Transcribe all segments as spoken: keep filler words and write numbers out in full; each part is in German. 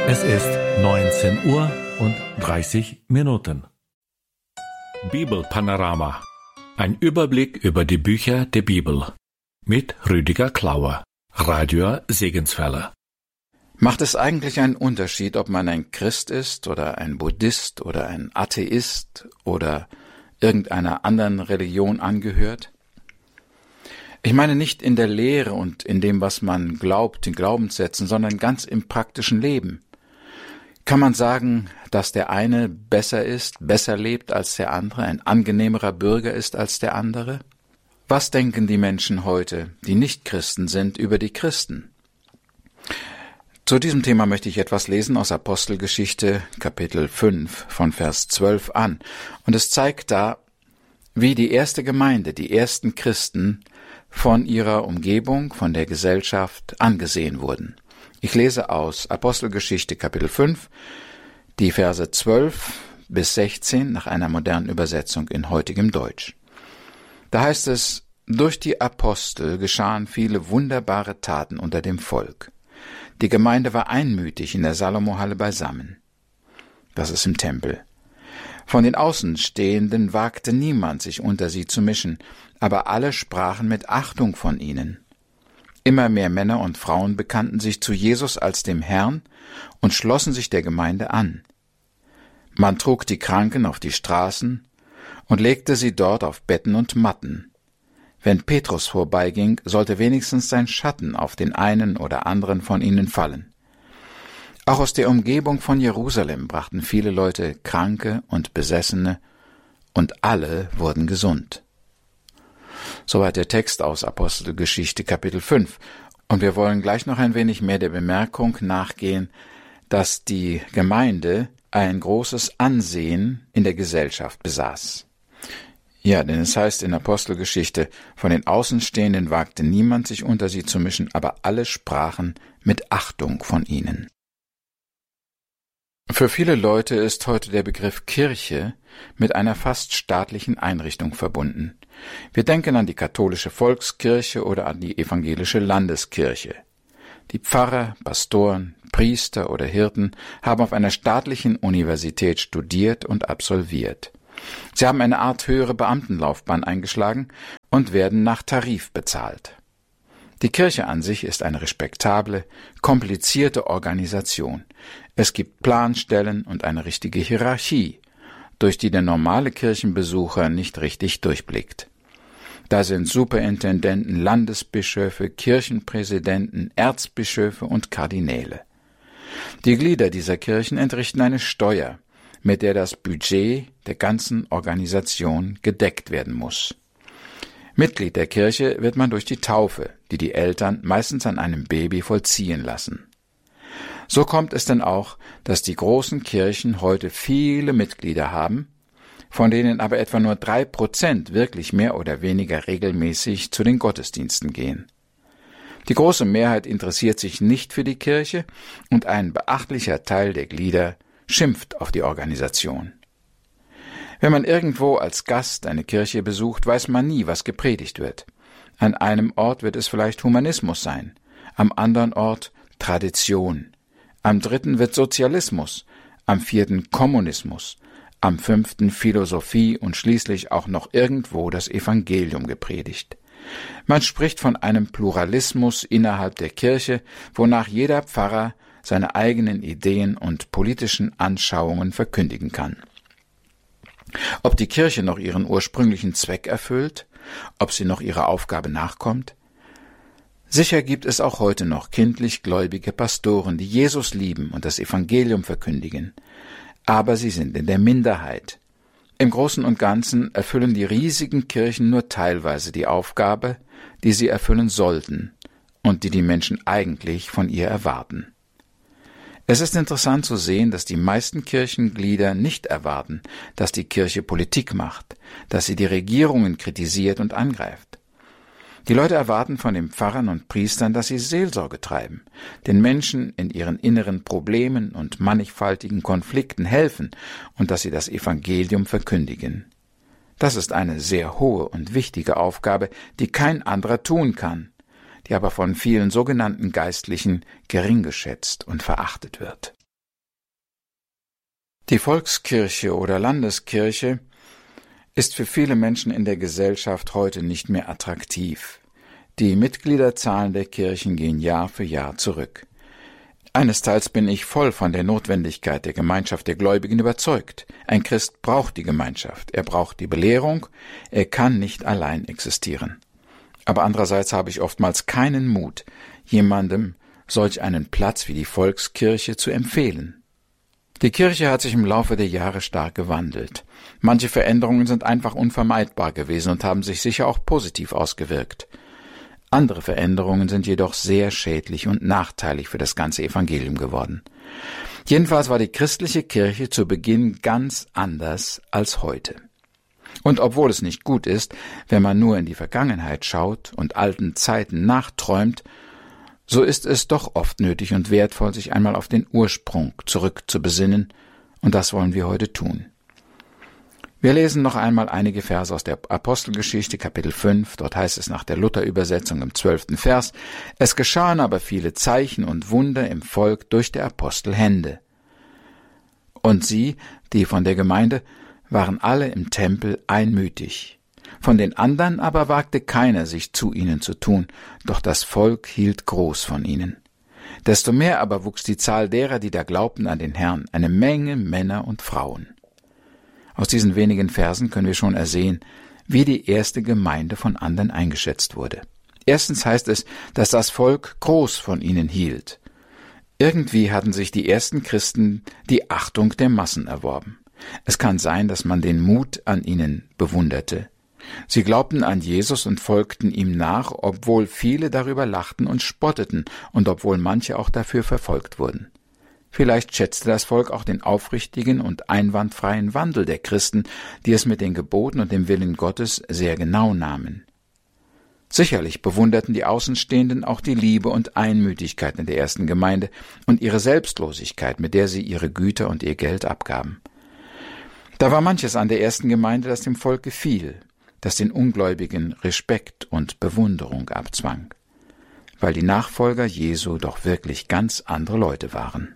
Es ist neunzehn Uhr und dreißig Minuten. Bibelpanorama. Ein Überblick über die Bücher der Bibel. Mit Rüdiger Klauer, Radio Segenswelle. Macht es eigentlich einen Unterschied, ob man ein Christ ist oder ein Buddhist oder ein Atheist oder irgendeiner anderen Religion angehört? Ich meine nicht in der Lehre und in dem, was man glaubt, in Glaubenssätzen, sondern ganz im praktischen Leben. Kann man sagen, dass der eine besser ist, besser lebt als der andere, ein angenehmerer Bürger ist als der andere? Was denken die Menschen heute, die nicht Christen sind, über die Christen? Zu diesem Thema möchte ich etwas lesen aus Apostelgeschichte, Kapitel fünf, von Vers zwölf an. Und es zeigt da, wie die erste Gemeinde, die ersten Christen, von ihrer Umgebung, von der Gesellschaft angesehen wurden. Ich lese aus Apostelgeschichte Kapitel fünf, die Verse zwölf bis sechzehn nach einer modernen Übersetzung in heutigem Deutsch. Da heißt es: Durch die Apostel geschahen viele wunderbare Taten unter dem Volk. Die Gemeinde war einmütig in der Salomo-Halle beisammen. Das ist im Tempel. Von den Außenstehenden wagte niemand, sich unter sie zu mischen, aber alle sprachen mit Achtung von ihnen. Immer mehr Männer und Frauen bekannten sich zu Jesus als dem Herrn und schlossen sich der Gemeinde an. Man trug die Kranken auf die Straßen und legte sie dort auf Betten und Matten. Wenn Petrus vorbeiging, sollte wenigstens sein Schatten auf den einen oder anderen von ihnen fallen. Auch aus der Umgebung von Jerusalem brachten viele Leute Kranke und Besessene, und alle wurden gesund. Soweit der Text aus Apostelgeschichte Kapitel fünf. Und wir wollen gleich noch ein wenig mehr der Bemerkung nachgehen, dass die Gemeinde ein großes Ansehen in der Gesellschaft besaß. Ja, denn es heißt in Apostelgeschichte, von den Außenstehenden wagte niemand, sich unter sie zu mischen, aber alle sprachen mit Achtung von ihnen. Für viele Leute ist heute der Begriff Kirche mit einer fast staatlichen Einrichtung verbunden. Wir denken an die katholische Volkskirche oder an die evangelische Landeskirche. Die Pfarrer, Pastoren, Priester oder Hirten haben auf einer staatlichen Universität studiert und absolviert. Sie haben eine Art höhere Beamtenlaufbahn eingeschlagen und werden nach Tarif bezahlt. Die Kirche an sich ist eine respektable, komplizierte Organisation. Es gibt Planstellen und eine richtige Hierarchie, durch die der normale Kirchenbesucher nicht richtig durchblickt. Da sind Superintendenten, Landesbischöfe, Kirchenpräsidenten, Erzbischöfe und Kardinäle. Die Glieder dieser Kirchen entrichten eine Steuer, mit der das Budget der ganzen Organisation gedeckt werden muss. Mitglied der Kirche wird man durch die Taufe, die die Eltern meistens an einem Baby vollziehen lassen. So kommt es denn auch, dass die großen Kirchen heute viele Mitglieder haben, von denen aber etwa nur drei Prozent wirklich mehr oder weniger regelmäßig zu den Gottesdiensten gehen. Die große Mehrheit interessiert sich nicht für die Kirche und ein beachtlicher Teil der Glieder schimpft auf die Organisation. Wenn man irgendwo als Gast eine Kirche besucht, weiß man nie, was gepredigt wird. An einem Ort wird es vielleicht Humanismus sein, am anderen Ort Tradition, am dritten wird Sozialismus, am vierten Kommunismus, am fünften Philosophie und schließlich auch noch irgendwo das Evangelium gepredigt. Man spricht von einem Pluralismus innerhalb der Kirche, wonach jeder Pfarrer seine eigenen Ideen und politischen Anschauungen verkündigen kann. Ob die Kirche noch ihren ursprünglichen Zweck erfüllt, ob sie noch ihrer Aufgabe nachkommt? Sicher gibt es auch heute noch kindlich gläubige Pastoren, die Jesus lieben und das Evangelium verkündigen. Aber sie sind in der Minderheit. Im Großen und Ganzen erfüllen die riesigen Kirchen nur teilweise die Aufgabe, die sie erfüllen sollten und die die Menschen eigentlich von ihr erwarten. Es ist interessant zu sehen, dass die meisten Kirchenglieder nicht erwarten, dass die Kirche Politik macht, dass sie die Regierungen kritisiert und angreift. Die Leute erwarten von den Pfarrern und Priestern, dass sie Seelsorge treiben, den Menschen in ihren inneren Problemen und mannigfaltigen Konflikten helfen und dass sie das Evangelium verkündigen. Das ist eine sehr hohe und wichtige Aufgabe, die kein anderer tun kann, die aber von vielen sogenannten Geistlichen gering geschätzt und verachtet wird. Die Volkskirche oder Landeskirche ist für viele Menschen in der Gesellschaft heute nicht mehr attraktiv. Die Mitgliederzahlen der Kirchen gehen Jahr für Jahr zurück. Einesteils bin ich voll von der Notwendigkeit der Gemeinschaft der Gläubigen überzeugt. Ein Christ braucht die Gemeinschaft, er braucht die Belehrung, er kann nicht allein existieren. Aber andererseits habe ich oftmals keinen Mut, jemandem solch einen Platz wie die Volkskirche zu empfehlen. Die Kirche hat sich im Laufe der Jahre stark gewandelt. Manche Veränderungen sind einfach unvermeidbar gewesen und haben sich sicher auch positiv ausgewirkt. Andere Veränderungen sind jedoch sehr schädlich und nachteilig für das ganze Evangelium geworden. Jedenfalls war die christliche Kirche zu Beginn ganz anders als heute. Und obwohl es nicht gut ist, wenn man nur in die Vergangenheit schaut und alten Zeiten nachträumt, so ist es doch oft nötig und wertvoll, sich einmal auf den Ursprung zurückzubesinnen, und das wollen wir heute tun. Wir lesen noch einmal einige Verse aus der Apostelgeschichte, Kapitel fünf, dort heißt es nach der Luther-Übersetzung im zwölften Vers, es geschahen aber viele Zeichen und Wunder im Volk durch der Apostel Hände. Und sie, die von der Gemeinde, waren alle im Tempel einmütig. Von den anderen aber wagte keiner, sich zu ihnen zu tun, doch das Volk hielt groß von ihnen. Desto mehr aber wuchs die Zahl derer, die da glaubten an den Herrn, eine Menge Männer und Frauen. Aus diesen wenigen Versen können wir schon ersehen, wie die erste Gemeinde von anderen eingeschätzt wurde. Erstens heißt es, dass das Volk groß von ihnen hielt. Irgendwie hatten sich die ersten Christen die Achtung der Massen erworben. Es kann sein, dass man den Mut an ihnen bewunderte. Sie glaubten an Jesus und folgten ihm nach, obwohl viele darüber lachten und spotteten und obwohl manche auch dafür verfolgt wurden. Vielleicht schätzte das Volk auch den aufrichtigen und einwandfreien Wandel der Christen, die es mit den Geboten und dem Willen Gottes sehr genau nahmen. Sicherlich bewunderten die Außenstehenden auch die Liebe und Einmütigkeit in der ersten Gemeinde und ihre Selbstlosigkeit, mit der sie ihre Güter und ihr Geld abgaben. Da war manches an der ersten Gemeinde, das dem Volk gefiel, das den Ungläubigen Respekt und Bewunderung abzwang, weil die Nachfolger Jesu doch wirklich ganz andere Leute waren.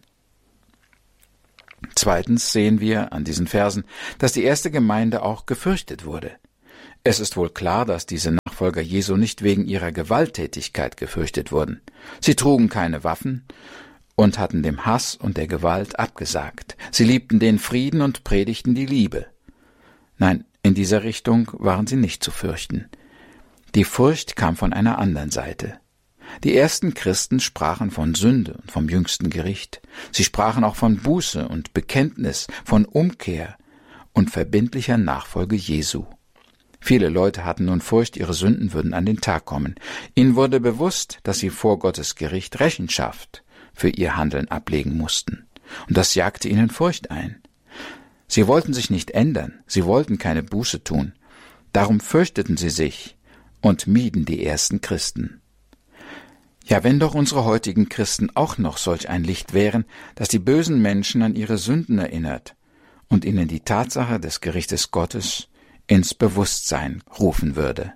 Zweitens sehen wir an diesen Versen, dass die erste Gemeinde auch gefürchtet wurde. Es ist wohl klar, dass diese Nachfolger Jesu nicht wegen ihrer Gewalttätigkeit gefürchtet wurden. Sie trugen keine Waffen und hatten dem Hass und der Gewalt abgesagt. Sie liebten den Frieden und predigten die Liebe. Nein, in dieser Richtung waren sie nicht zu fürchten. Die Furcht kam von einer anderen Seite. Die ersten Christen sprachen von Sünde und vom jüngsten Gericht. Sie sprachen auch von Buße und Bekenntnis, von Umkehr und verbindlicher Nachfolge Jesu. Viele Leute hatten nun Furcht, ihre Sünden würden an den Tag kommen. Ihnen wurde bewusst, dass sie vor Gottes Gericht Rechenschaft für ihr Handeln ablegen mussten. Und das jagte ihnen Furcht ein. Sie wollten sich nicht ändern, sie wollten keine Buße tun. Darum fürchteten sie sich und mieden die ersten Christen. Ja, wenn doch unsere heutigen Christen auch noch solch ein Licht wären, das die bösen Menschen an ihre Sünden erinnert und ihnen die Tatsache des Gerichtes Gottes ins Bewusstsein rufen würde.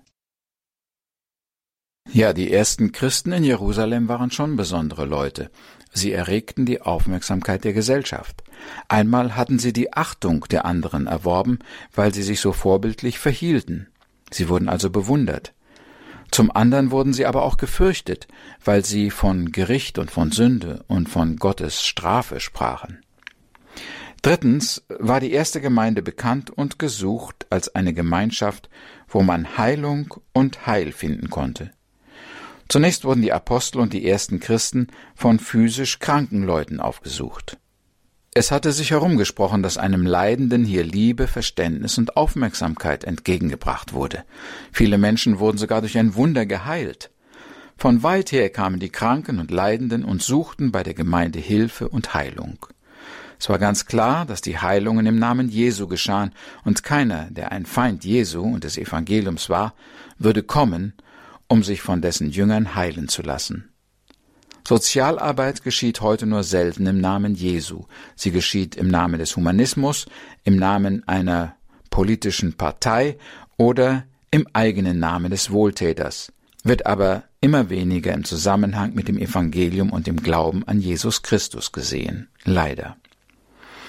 Ja, die ersten Christen in Jerusalem waren schon besondere Leute. Sie erregten die Aufmerksamkeit der Gesellschaft. Einmal hatten sie die Achtung der anderen erworben, weil sie sich so vorbildlich verhielten. Sie wurden also bewundert. Zum anderen wurden sie aber auch gefürchtet, weil sie von Gericht und von Sünde und von Gottes Strafe sprachen. Drittens war die erste Gemeinde bekannt und gesucht als eine Gemeinschaft, wo man Heilung und Heil finden konnte. Zunächst wurden die Apostel und die ersten Christen von physisch kranken Leuten aufgesucht. Es hatte sich herumgesprochen, dass einem Leidenden hier Liebe, Verständnis und Aufmerksamkeit entgegengebracht wurde. Viele Menschen wurden sogar durch ein Wunder geheilt. Von weit her kamen die Kranken und Leidenden und suchten bei der Gemeinde Hilfe und Heilung. Es war ganz klar, dass die Heilungen im Namen Jesu geschahen, und keiner, der ein Feind Jesu und des Evangeliums war, würde kommen, um sich von dessen Jüngern heilen zu lassen. Sozialarbeit geschieht heute nur selten im Namen Jesu. Sie geschieht im Namen des Humanismus, im Namen einer politischen Partei oder im eigenen Namen des Wohltäters, wird aber immer weniger im Zusammenhang mit dem Evangelium und dem Glauben an Jesus Christus gesehen. Leider.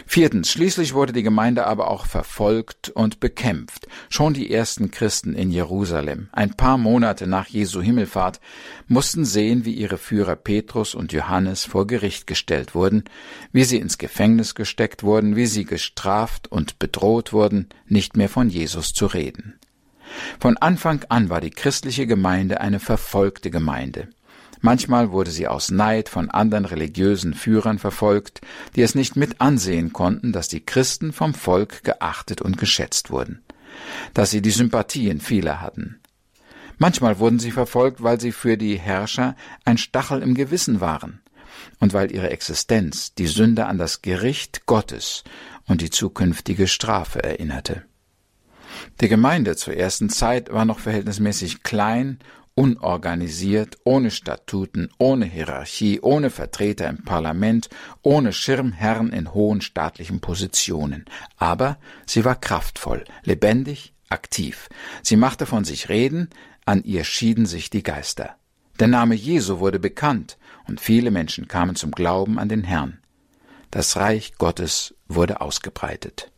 Viertens, schließlich wurde die Gemeinde aber auch verfolgt und bekämpft. Schon die ersten Christen in Jerusalem, ein paar Monate nach Jesu Himmelfahrt, mussten sehen, wie ihre Führer Petrus und Johannes vor Gericht gestellt wurden, wie sie ins Gefängnis gesteckt wurden, wie sie gestraft und bedroht wurden, nicht mehr von Jesus zu reden. Von Anfang an war die christliche Gemeinde eine verfolgte Gemeinde. Manchmal wurde sie aus Neid von anderen religiösen Führern verfolgt, die es nicht mit ansehen konnten, dass die Christen vom Volk geachtet und geschätzt wurden, dass sie die Sympathien vieler hatten. Manchmal wurden sie verfolgt, weil sie für die Herrscher ein Stachel im Gewissen waren und weil ihre Existenz die Sünde an das Gericht Gottes und die zukünftige Strafe erinnerte. Die Gemeinde zur ersten Zeit war noch verhältnismäßig klein, unorganisiert, ohne Statuten, ohne Hierarchie, ohne Vertreter im Parlament, ohne Schirmherren in hohen staatlichen Positionen. Aber sie war kraftvoll, lebendig, aktiv. Sie machte von sich reden, an ihr schieden sich die Geister. Der Name Jesu wurde bekannt und viele Menschen kamen zum Glauben an den Herrn. Das Reich Gottes wurde ausgebreitet.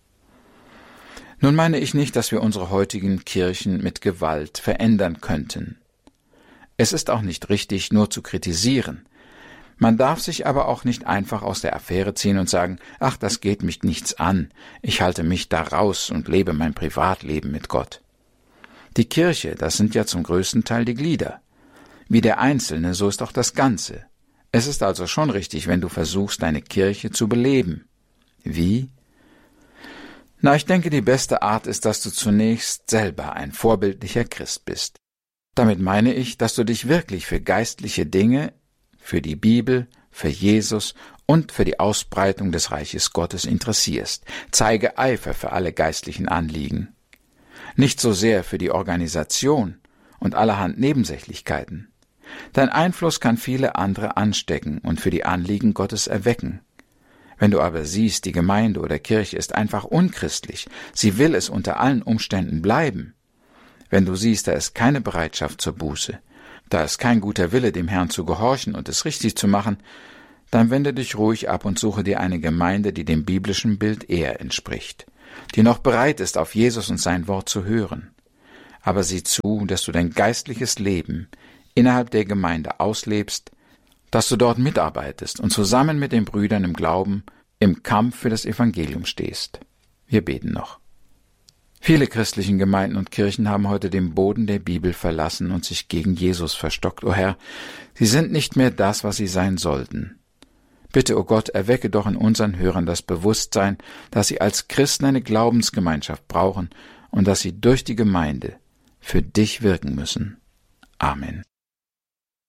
Nun meine ich nicht, dass wir unsere heutigen Kirchen mit Gewalt verändern könnten. Es ist auch nicht richtig, nur zu kritisieren. Man darf sich aber auch nicht einfach aus der Affäre ziehen und sagen, ach, das geht mich nichts an, ich halte mich da raus und lebe mein Privatleben mit Gott. Die Kirche, das sind ja zum größten Teil die Glieder. Wie der Einzelne, so ist auch das Ganze. Es ist also schon richtig, wenn du versuchst, deine Kirche zu beleben. Wie? Na, ich denke, die beste Art ist, dass du zunächst selber ein vorbildlicher Christ bist. Damit meine ich, dass du dich wirklich für geistliche Dinge, für die Bibel, für Jesus und für die Ausbreitung des Reiches Gottes interessierst. Zeige Eifer für alle geistlichen Anliegen. Nicht so sehr für die Organisation und allerhand Nebensächlichkeiten. Dein Einfluss kann viele andere anstecken und für die Anliegen Gottes erwecken. Wenn du aber siehst, die Gemeinde oder Kirche ist einfach unchristlich, sie will es unter allen Umständen bleiben. Wenn du siehst, da ist keine Bereitschaft zur Buße, da ist kein guter Wille, dem Herrn zu gehorchen und es richtig zu machen, dann wende dich ruhig ab und suche dir eine Gemeinde, die dem biblischen Bild eher entspricht, die noch bereit ist, auf Jesus und sein Wort zu hören. Aber sieh zu, dass du dein geistliches Leben innerhalb der Gemeinde auslebst, dass du dort mitarbeitest und zusammen mit den Brüdern im Glauben im Kampf für das Evangelium stehst. Wir beten noch. Viele christlichen Gemeinden und Kirchen haben heute den Boden der Bibel verlassen und sich gegen Jesus verstockt. O Herr, sie sind nicht mehr das, was sie sein sollten. Bitte, o Gott, erwecke doch in unseren Hörern das Bewusstsein, dass sie als Christen eine Glaubensgemeinschaft brauchen und dass sie durch die Gemeinde für dich wirken müssen. Amen.